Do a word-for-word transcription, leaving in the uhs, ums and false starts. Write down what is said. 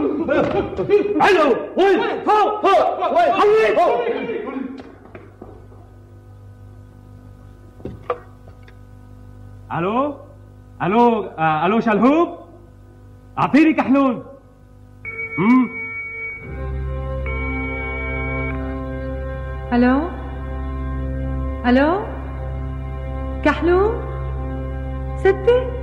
الو وين فوق فوق وين فوق. الو الو آه، الو شلهوب اعطيني كحلون. امم الو الو كحلون ستي